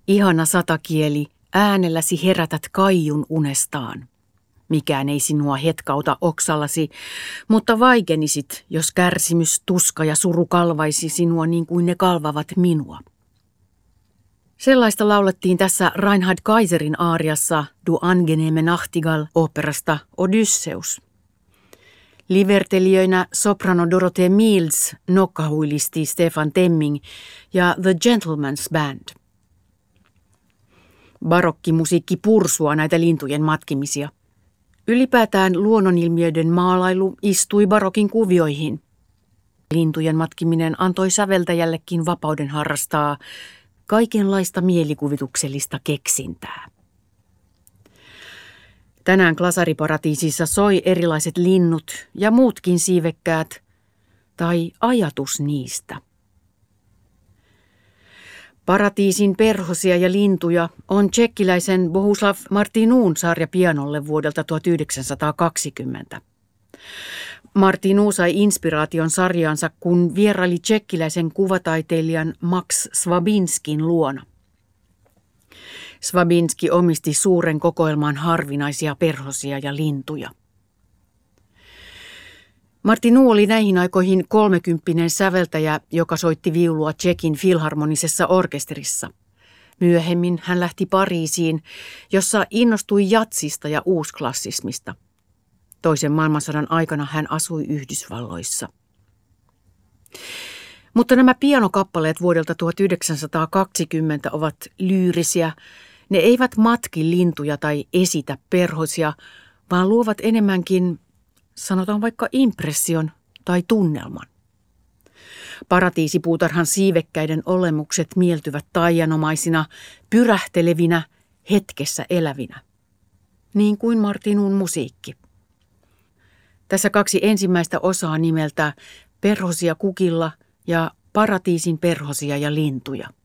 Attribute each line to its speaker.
Speaker 1: Ihana satakieli, äänelläsi herätät Kaijun unestaan. Mikään ei sinua hetkauta oksallasi, mutta vaikenisit, jos kärsimys, tuska ja suru kalvaisi sinua niin kuin ne kalvavat minua. Sellaista laulettiin tässä Reinhard Kaiserin aariassa Du angenehme Nachtigall oopperasta Odysseus. Livertelijöinä soprano Dorothee Mills nokkahuilisti Stefan Temming ja The Gentleman's Band. Barokkimusiikki pursua näitä lintujen matkimisia. Ylipäätään luonnonilmiöiden maalailu istui barokin kuvioihin. Lintujen matkiminen antoi säveltäjällekin vapauden harrastaa kaikenlaista mielikuvituksellista keksintää. Tänään Glasariparatiisissa soi erilaiset linnut ja muutkin siivekkäät, tai ajatus niistä. Paratiisin perhosia ja lintuja on tšekkiläisen Bohuslav Martinun sarja pianolle vuodelta 1920. Martinu sai inspiraation sarjaansa, kun vieraili tšekkiläisen kuvataiteilijan Max Svabinskin luona. Svabinski omisti suuren kokoelman harvinaisia perhosia ja lintuja. Martinu oli näihin aikoihin 30 säveltäjä, joka soitti viulua Tšekin filharmonisessa orkesterissa. Myöhemmin hän lähti Pariisiin, jossa innostui jatsista ja uusklassismista. Toisen maailmansodan aikana hän asui Yhdysvalloissa. Mutta nämä pianokappaleet vuodelta 1920 ovat lyyrisiä. Ne eivät matki lintuja tai esitä perhosia, vaan luovat enemmänkin, sanotaan vaikka impression tai tunnelman. Paratiisipuutarhan siivekkäiden olemukset mieltyvät taianomaisina, pyrähtelevinä, hetkessä elävinä. Niin kuin Martinun musiikki. Tässä 2 ensimmäistä osaa nimeltä Perhosia kukilla ja Paratiisin perhosia ja lintuja.